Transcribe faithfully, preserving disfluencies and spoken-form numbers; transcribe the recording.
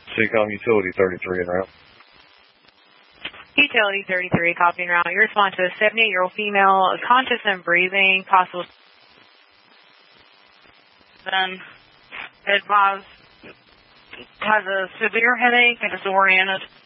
Seacom Utility thirty-three en route. Utility thirty-three, copy en route. You respond to a seventy-eight-year-old female, conscious and breathing, possible. Then advised has a severe headache and is oriented.